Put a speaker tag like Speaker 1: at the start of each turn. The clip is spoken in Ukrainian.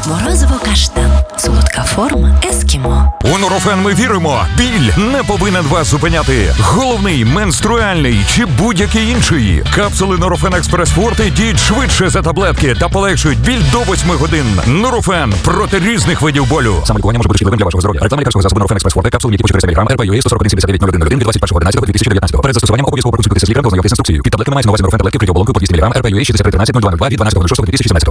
Speaker 1: Морозиво-каштан. Солодка форма ескімо.
Speaker 2: У Нурофен ми віримо. Біль не повинен вас зупиняти. Головний, менструальний чи будь-який інший. Капсули Нурофен Експрес Форте діють швидше за таблетки та полегшують біль до 8 годин. Нурофен проти різних видів болю. Саме лікування може бути шкідливим для вашого здоров'я. Реклама лікарського засобу Нурофен Експрес Форте. Капсули, які по 400 мг. РПЮ 141-79-01 від 21.11.2019. Перед застосуванням обов'язково проконсультуйтеся з лікарем та ознайомтесь з інструкцією. Під таблетками мається на увазі Нурофен таблетки при оболонку по 200 мг. РПЮ 6313-0202 від 12.06.2018.